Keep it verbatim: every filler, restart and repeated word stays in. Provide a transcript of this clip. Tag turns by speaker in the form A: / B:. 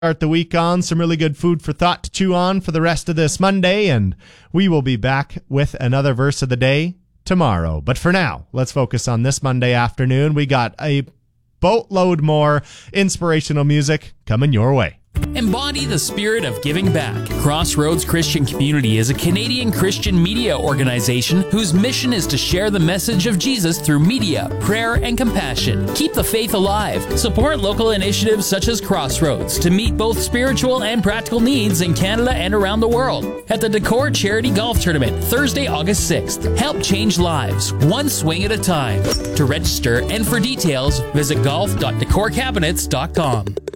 A: Start the week on some really good food for thought to chew on for the rest of this Monday, and we will be back with another verse of the day tomorrow. But for now, let's focus on this Monday afternoon. We got a boatload more inspirational music coming your way.
B: Embody the spirit of giving back. Crossroads Christian Community is a Canadian Christian media organization whose mission is to share the message of Jesus through media, prayer, and compassion. Keep the faith alive. Support local initiatives such as Crossroads to meet both spiritual and practical needs in Canada and around the world. At the Decor Charity Golf Tournament, Thursday, August sixth. Help change lives, one swing at a time. To register and for details, visit golf dot decor cabinets dot com.